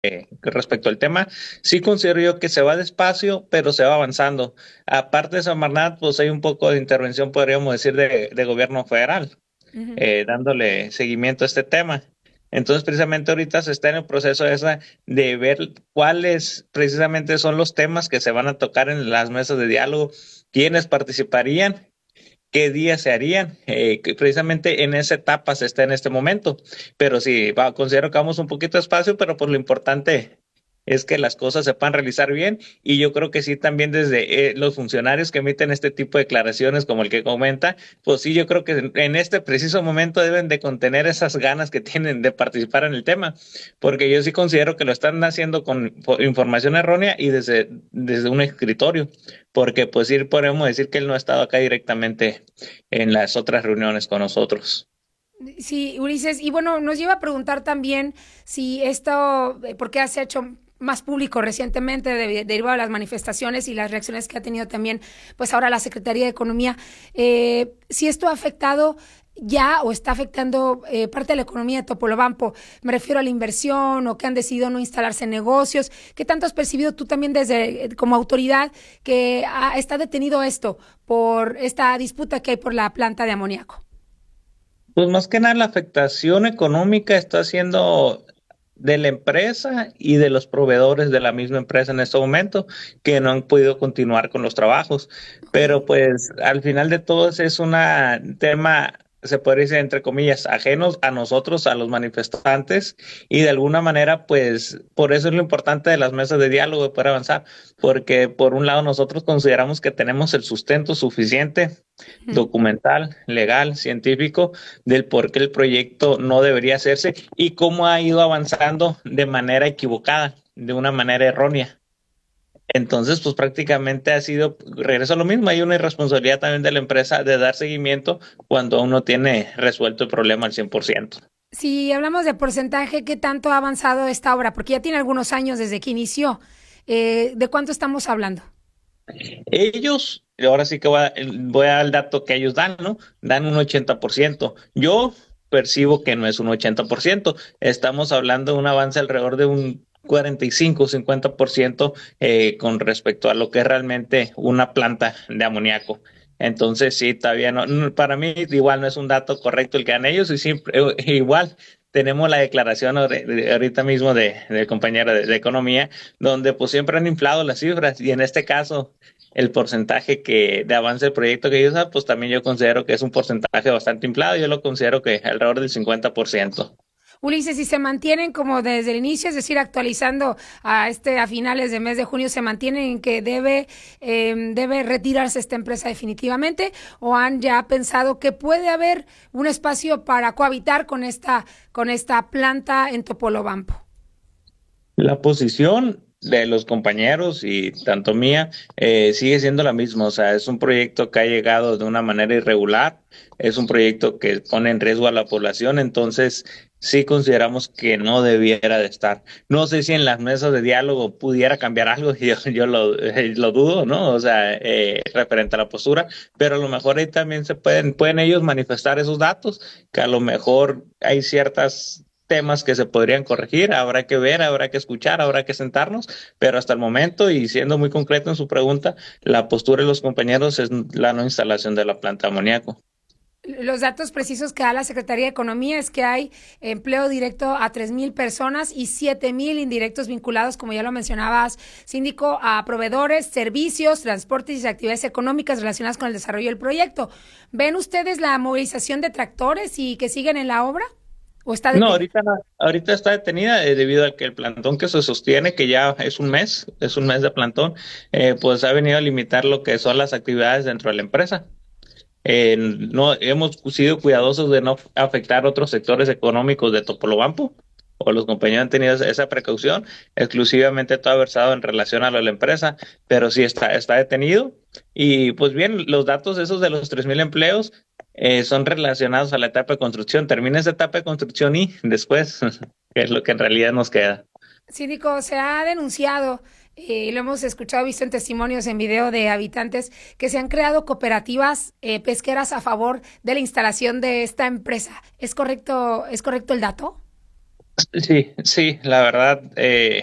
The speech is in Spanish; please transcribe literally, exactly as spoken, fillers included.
respecto al tema, sí considero yo que se va despacio, pero se va avanzando. Aparte de Samarnat, pues hay un poco de intervención, podríamos decir, de, de gobierno federal, Ujú. eh, dándole seguimiento a este tema. Entonces, precisamente ahorita se está en el proceso esa de ver cuáles precisamente son los temas que se van a tocar en las mesas de diálogo, quiénes participarían, qué días se harían. Eh, que precisamente en esa etapa se está en este momento. Pero sí, va, considero que vamos un poquito despacio, pero por lo importante es que las cosas se puedan realizar bien y yo creo que sí también desde eh, los funcionarios que emiten este tipo de declaraciones como el que comenta, pues sí, yo creo que en, en este preciso momento deben de contener esas ganas que tienen de participar en el tema, porque yo sí considero que lo están haciendo con información errónea y desde, desde un escritorio, porque pues sí podemos decir que él no ha estado acá directamente en las otras reuniones con nosotros. Sí, Ulises, y bueno, nos lleva a preguntar también si esto, eh, ¿por qué se ha hecho más público recientemente de- derivado de las manifestaciones y las reacciones que ha tenido también, pues ahora la Secretaría de Economía? Eh, si esto ha afectado ya o está afectando eh, parte de la economía de Topolobampo, me refiero a la inversión o que han decidido no instalarse en negocios. ¿Qué tanto has percibido tú también desde eh, como autoridad que ha- está detenido esto por esta disputa que hay por la planta de amoníaco? Pues más que nada la afectación económica está siendo de la empresa y de los proveedores de la misma empresa en este momento que no han podido continuar con los trabajos. Ok. Pero pues al final de todo es un tema, se puede decir entre comillas, ajenos a nosotros, a los manifestantes, y de alguna manera pues por eso es lo importante de las mesas de diálogo, de poder avanzar, porque por un lado nosotros consideramos que tenemos el sustento suficiente Ujú. documental, legal, científico, del por qué el proyecto no debería hacerse y cómo ha ido avanzando de manera equivocada, de una manera errónea. Entonces, pues prácticamente ha sido, regreso a lo mismo, hay una irresponsabilidad también de la empresa de dar seguimiento cuando aún no tiene resuelto el problema al cien por ciento. Si hablamos de porcentaje, ¿qué tanto ha avanzado esta obra? Porque ya tiene algunos años desde que inició. Eh, ¿de cuánto estamos hablando? Ellos, ahora sí que voy, a, voy al dato que ellos dan, ¿no? Dan un ochenta por ciento. Yo percibo que no es un ochenta por ciento. Estamos hablando de un avance alrededor de un cuarenta y cinco, cincuenta por ciento eh, con respecto a lo que es realmente una planta de amoníaco. Entonces, sí, todavía no, no, para mí igual no es un dato correcto el que dan ellos y siempre, eh, igual tenemos la declaración ahorita mismo de, de compañera de, de economía, donde pues siempre han inflado las cifras y en este caso el porcentaje que de avance del proyecto que ellos usan, pues también yo considero que es un porcentaje bastante inflado. Yo lo considero que alrededor del cincuenta por ciento. Ulises, si se mantienen como desde el inicio, es decir, actualizando a este a finales de mes de junio, se mantienen en que debe eh, debe retirarse esta empresa definitivamente, o han ya pensado que puede haber un espacio para cohabitar con esta con esta planta en Topolobampo. La posición de los compañeros y tanto mía eh, sigue siendo la misma, o sea, es un proyecto que ha llegado de una manera irregular, es un proyecto que pone en riesgo a la población, entonces sí consideramos que no debiera de estar. No sé si en las mesas de diálogo pudiera cambiar algo, yo, yo lo, eh, lo dudo, ¿no? O sea, eh, referente a la postura, pero a lo mejor ahí también se pueden, pueden ellos manifestar esos datos, que a lo mejor hay ciertas temas que se podrían corregir, habrá que ver, habrá que escuchar, habrá que sentarnos, pero hasta el momento, y siendo muy concreto en su pregunta, la postura de los compañeros es la no instalación de la planta de amoníaco. Los datos precisos que da la Secretaría de Economía es que hay empleo directo a tres mil personas y siete mil indirectos vinculados, como ya lo mencionabas, síndico, a proveedores, servicios, transportes y actividades económicas relacionadas con el desarrollo del proyecto. ¿Ven ustedes la movilización de tractores y que siguen en la obra o está No, detenida? ahorita, no, ahorita está detenida eh, debido a que el plantón que se sostiene, que ya es un mes, es un mes de plantón, eh, pues ha venido a limitar lo que son las actividades dentro de la empresa. Eh, no hemos sido cuidadosos de no afectar otros sectores económicos de Topolobampo, o los compañeros han tenido esa precaución, exclusivamente todo versado en relación a lo de la empresa, pero sí está, está detenido. Y pues bien, los datos esos de los tres mil empleos eh, son relacionados a la etapa de construcción. Termina esa etapa de construcción y después, que es lo que en realidad nos queda. Síndico, se ha denunciado, eh, y lo hemos escuchado, visto en testimonios en video de habitantes, que se han creado cooperativas eh, pesqueras a favor de la instalación de esta empresa. ¿Es correcto, es correcto el dato? Sí, sí, la verdad, eh,